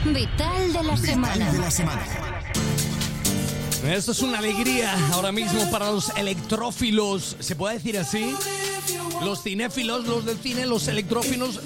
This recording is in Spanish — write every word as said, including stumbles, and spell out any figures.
Vital de la semana. de la semana. Esto es una alegría ahora mismo para los electrófilos, ¿se puede decir así? Los cinéfilos, los del cine, los electrófilos,